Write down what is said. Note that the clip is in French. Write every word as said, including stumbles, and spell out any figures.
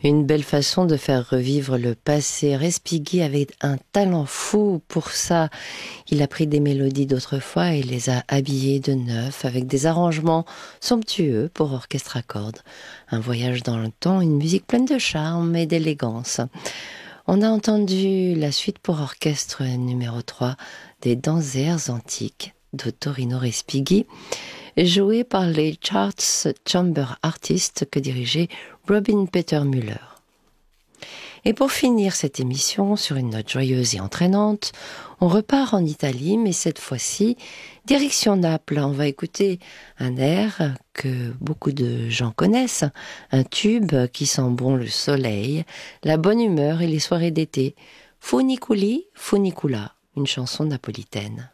Une belle façon de faire revivre le passé. Respighi avait un talent fou pour ça. Il a pris des mélodies d'autrefois et les a habillées de neuf avec des arrangements somptueux pour orchestre à cordes. Un voyage dans le temps, une musique pleine de charme et d'élégance. On a entendu la suite pour orchestre numéro trois des Danzers antiques d'Ottorino Respighi, joué par les Charles Chamber Artists que dirigeait Robin Peter Müller. Et pour finir cette émission sur une note joyeuse et entraînante, on repart en Italie, mais cette fois-ci, direction Naples. On va écouter un air que beaucoup de gens connaissent, un tube qui sent bon le soleil, la bonne humeur et les soirées d'été. Funiculi, funicula, une chanson napolitaine.